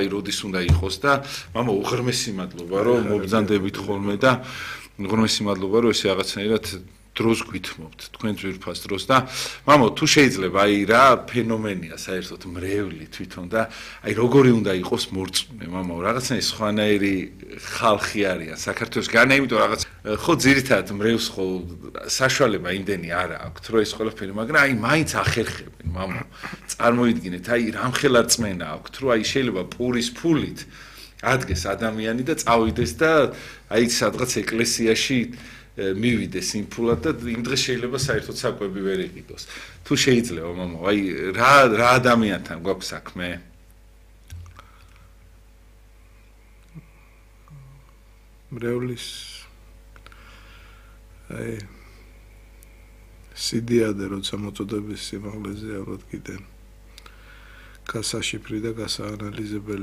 აი როდის უნდა იყოს და მამა უღრმესი მადლობა რომ მობრძანდებით ხოლმე და უღრმესი მადლობა რომ ესე რაღაცნაირად დროს გვითმობთ თქვენ ძვირფას დროს და მამო თუ შეიძლება აი რა ფენომენია საერთოდ მრევლი თვითონ და აი როგორი უნდა იყოს მორწმუნე მამო რაღაცნაირი სხვანაირი ხალხი არიან საქართველოს განა იმიტომ რაღაც ხო ძირითადად მრევლს ხო საშუალება იმდენი არა აქვთ რომ ეს ყველაფერი მაგრამ აი მაინც ახერხებენ მამო წარმოიდგინეთ აი რამხელა წმენა აქვთ რომ აი შეიძლება პურის ფულით ადგეს ადამიანი და წავიდეს და აი სადღაც ეკლესიაში მივიდეს იმ ფულად და იმ დღეს შეიძლება საერთოდ საკვები ვერ იყიდოს. თუ შეიძლება მამო, აი რა ადამიანთან გვაქვს საქმე? მრევლის აი სიდიადე როცა მოწოდების სიმაღლეზე ავროდ კიდე გასაშიფრი და გასაანალიზებელი